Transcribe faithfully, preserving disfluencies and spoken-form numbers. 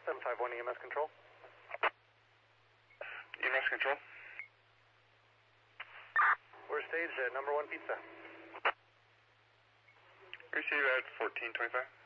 seven five one E M S control. E M S control. We're staged at number one pizza. Receive at fourteen twenty-five.